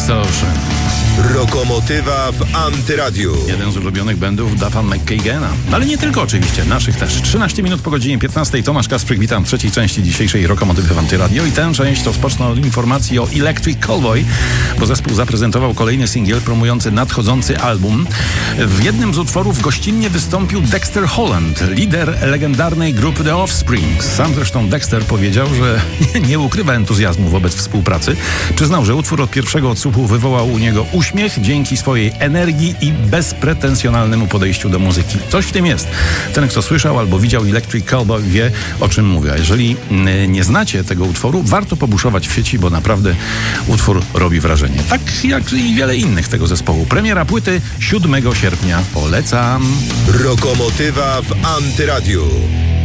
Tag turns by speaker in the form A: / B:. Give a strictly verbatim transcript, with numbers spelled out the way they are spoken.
A: Distortion.
B: Rokomotywa w Antyradiu.
A: Jeden z ulubionych bandów Duffa McKagena. Ale nie tylko oczywiście, naszych też. trzynaście minut po godzinie piętnastej. Tomasz Kasprzyk, witam w trzeciej części dzisiejszej Rokomotywy w Antyradio. I tę część rozpocznę od informacji o Electric Callboy, bo zespół zaprezentował kolejny singiel promujący nadchodzący album. W jednym z utworów gościnnie wystąpił Dexter Holland, lider legendarnej grupy The Offspring. Sam zresztą Dexter powiedział, że nie ukrywa entuzjazmu wobec współpracy. Przyznał, że utwór od pierwszego odsłuchu wywołał u niego uśmiech dzięki swojej energii i bezpretensjonalnemu podejściu do muzyki. Coś w tym jest. Ten, kto słyszał albo widział Electric Callboy, wie, o czym mówię. A jeżeli nie znacie tego utworu, warto pobuszować w sieci, bo naprawdę utwór robi wrażenie. Tak jak i wiele innych tego zespołu. Premiera płyty siódmego sierpnia. Polecam.
B: Rokomotywa w Antyradiu.